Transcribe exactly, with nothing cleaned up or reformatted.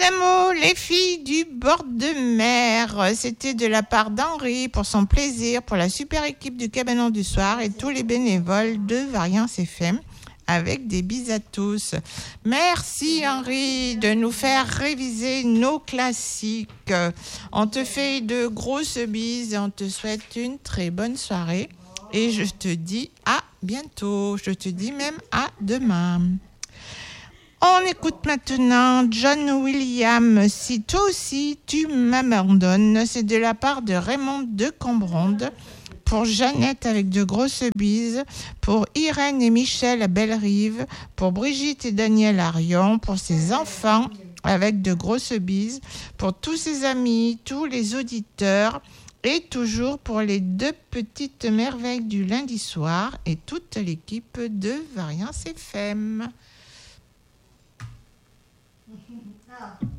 d'amour, les filles du bord de mer. C'était de la part d'Henri pour son plaisir, pour la super équipe du Cabanon du Soir et tous les bénévoles de Variance F M. Avec des bises à tous. Merci Henri de nous faire réviser nos classiques. On te fait de grosses bises et on te souhaite une très bonne soirée. Et je te dis à bientôt. Je te dis même à demain. On écoute maintenant John Williams. Si toi aussi tu m'abandonnes, c'est de la part de Raymond de Cambronde. Pour Jeannette avec de grosses bises, pour Irène et Michel à Bellerive, pour Brigitte et Daniel à Rion, pour ses enfants avec de grosses bises, pour tous ses amis, tous les auditeurs et toujours pour les deux petites merveilles du lundi soir et toute l'équipe de Variance F M. Ah.